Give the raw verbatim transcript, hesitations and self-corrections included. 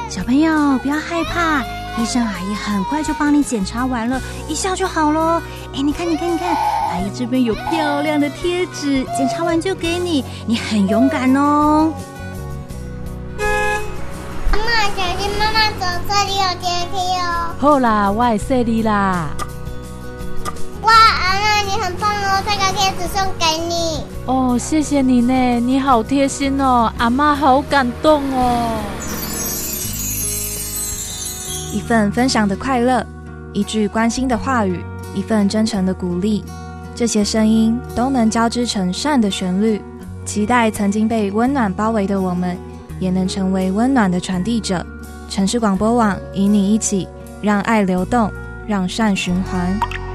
小朋友不要害怕，医生阿姨很快就帮你检查完了，一笑就好咯。哎，你看你看你看，阿姨这边有漂亮的贴纸，检查完就给你，你很勇敢哦。 阿嬷，小心妈妈走，这里有电梯哦。 好啦，我会说你啦。 哇，阿嬷你很棒哦，这个贴纸送给你。 哦，谢谢你呢，你好贴心哦，阿嬷好感动哦。 一份分享的快乐，一句关心的话语，一份真诚的鼓励，这些声音都能交织成善的旋律。期待曾经被温暖包围的我们，也能成为温暖的传递者。城市广播网，与你一起让爱流动，让善循环。